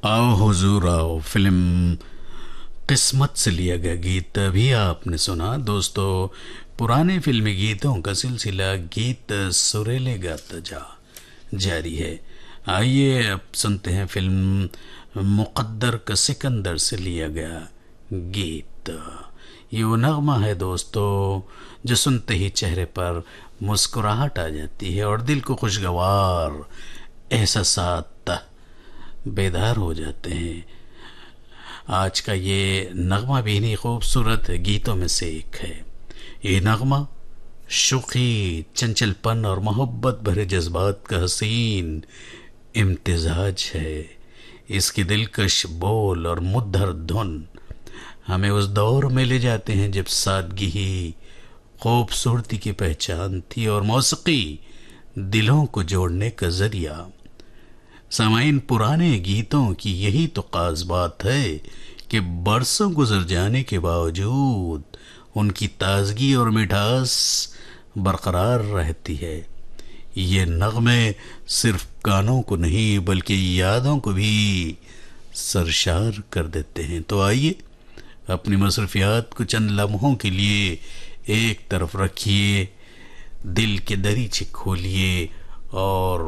आओ हुजूर आओ फिल्म किस्मत से लिया गया गीत भी आपने सुना दोस्तों। पुराने फिल्मी गीतों का सिलसिला गीत सुरीले गाता जारी है। आइए अब सुनते हैं फिल्म मुकद्दर का सिकंदर से लिया गया गीत। ये वो नगमा है दोस्तों जो सुनते ही चेहरे पर मुस्कुराहट आ जाती है और दिल को खुशगवार एहसासात बेदार हो जाते हैं। आज का ये नगमा भी इन्हीं खूबसूरत गीतों में से एक है। ये नगमा शौक़ी चंचलपन और मोहब्बत भरे जज्बात का हसीन इम्तिजाज है। इसकी दिलकश बोल और मुद्दर धुन हमें उस दौर में ले जाते हैं जब सादगी ही खूबसूरती की पहचान थी और मौसीकी दिलों को जोड़ने का जरिया। सामाइन, पुराने गीतों की यही तो खास बात है कि बरसों गुजर जाने के बावजूद उनकी ताजगी और मिठास बरकरार रहती है। ये नगमे सिर्फ कानों को नहीं बल्कि यादों को भी सरशार कर देते हैं। तो आइए अपनी मसरूफियात को चंद लम्हों के लिए एक तरफ रखिए, दिल के दरीचे खोलिए और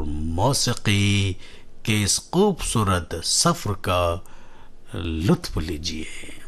मौसीकी के इस खूबसूरत सफ़र का लुत्फ लीजिए।